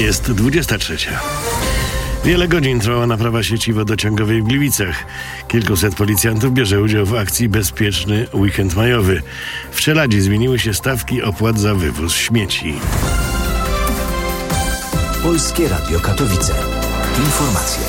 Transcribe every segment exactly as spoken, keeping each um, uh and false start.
Jest dwudziesta trzecia. Wiele godzin trwała naprawa sieci wodociągowej w Gliwicach. Kilkuset policjantów bierze udział w akcji Bezpieczny Weekend Majowy. W Czeladzi zmieniły się stawki opłat za wywóz śmieci. Polskie Radio Katowice. Informacje.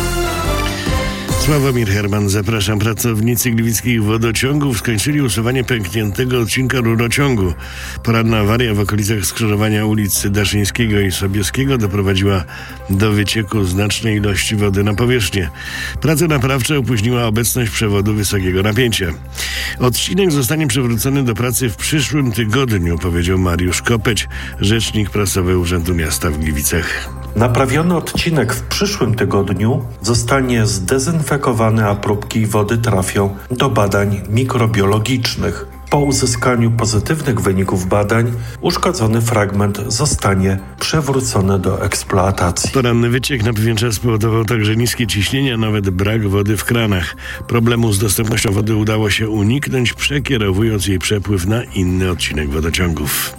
Sławomir Herman, zapraszam. Pracownicy gliwickich wodociągów skończyli usuwanie pękniętego odcinka rurociągu. Poranna awaria w okolicach skrzyżowania ulic Daszyńskiego i Sobieskiego doprowadziła do wycieku znacznej ilości wody na powierzchnię. Prace naprawcze opóźniła obecność przewodu wysokiego napięcia. Odcinek zostanie przywrócony do pracy w przyszłym tygodniu, powiedział Mariusz Kopeć, rzecznik prasowy Urzędu Miasta w Gliwicach. Naprawiony odcinek w przyszłym tygodniu zostanie zdezynfekowany, a próbki wody trafią do badań mikrobiologicznych. Po uzyskaniu pozytywnych wyników badań uszkodzony fragment zostanie przywrócony do eksploatacji. Poranny wyciek na pewien czas spowodował także niskie ciśnienie, a nawet brak wody w kranach. Problemu z dostępnością wody udało się uniknąć, przekierowując jej przepływ na inny odcinek wodociągów.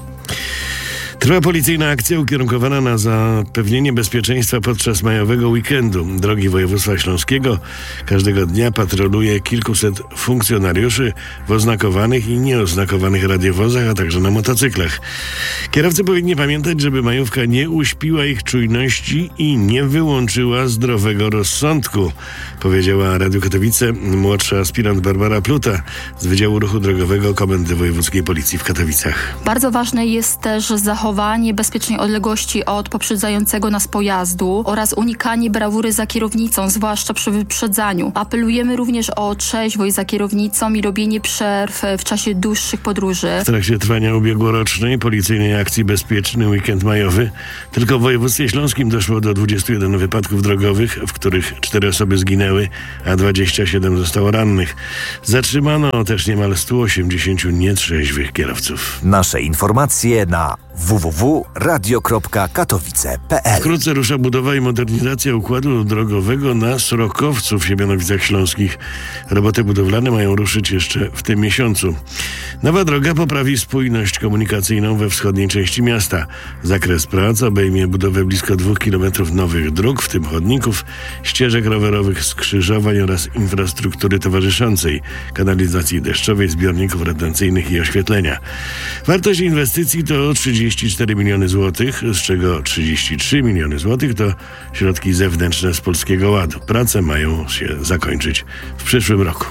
Trwa policyjna akcja ukierunkowana na zapewnienie bezpieczeństwa podczas majowego weekendu. Drogi województwa śląskiego każdego dnia patroluje kilkuset funkcjonariuszy w oznakowanych i nieoznakowanych radiowozach, a także na motocyklach. Kierowcy powinni pamiętać, żeby majówka nie uśpiła ich czujności i nie wyłączyła zdrowego rozsądku, powiedziała Radiu Katowice młodsza aspirant Barbara Pluta z Wydziału Ruchu Drogowego Komendy Wojewódzkiej Policji w Katowicach. Bardzo ważne jest też zachowanie bezpiecznej odległości od poprzedzającego nas pojazdu oraz unikanie brawury za kierownicą, zwłaszcza przy wyprzedzaniu. Apelujemy również o trzeźwość za kierownicą i robienie przerw w czasie dłuższych podróży. W trakcie trwania ubiegłorocznej policyjnej akcji Bezpieczny Weekend Majowy tylko w województwie śląskim doszło do dwudziestu jeden wypadków drogowych, w których cztery osoby zginęły, a dwadzieścia siedem zostało rannych. Zatrzymano też niemal stu osiemdziesięciu nietrzeźwych kierowców. Nasze informacje na w w w kropka radio kropka katowice kropka p l. Wkrótce rusza budowa i modernizacja układu drogowego na Srokowcu w Siemianowicach Śląskich. Roboty budowlane mają ruszyć jeszcze w tym miesiącu. Nowa droga poprawi spójność komunikacyjną we wschodniej części miasta. Zakres prac obejmie budowę blisko dwóch kilometrów nowych dróg, w tym chodników, ścieżek rowerowych, skrzyżowań oraz infrastruktury towarzyszącej, kanalizacji deszczowej, zbiorników retencyjnych i oświetlenia. Wartość inwestycji to trzydzieści cztery miliony złotych, z czego trzydzieści trzy miliony złotych to środki zewnętrzne z Polskiego Ładu. Prace mają się zakończyć w przyszłym roku.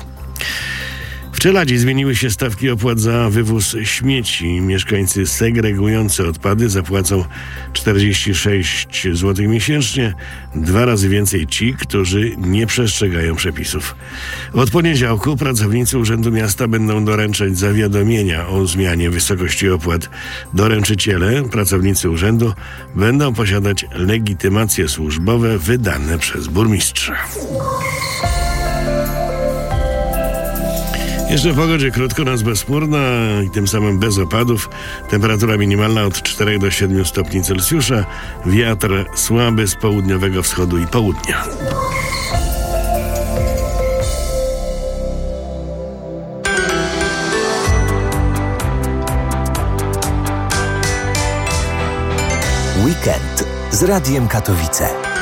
W Czeladzi zmieniły się stawki opłat za wywóz śmieci. Mieszkańcy segregujący odpady zapłacą czterdzieści sześć złotych miesięcznie, dwa razy więcej ci, którzy nie przestrzegają przepisów. Od poniedziałku pracownicy Urzędu Miasta będą doręczać zawiadomienia o zmianie wysokości opłat. Doręczyciele, pracownicy urzędu, będą posiadać legitymacje służbowe wydane przez burmistrza. Jeszcze w pogodzie krótko, noc bezchmurna i tym samym bez opadów. Temperatura minimalna od czterech do siedmiu stopni Celsjusza. Wiatr słaby z południowego wschodu i południa. Weekend z Radiem Katowice.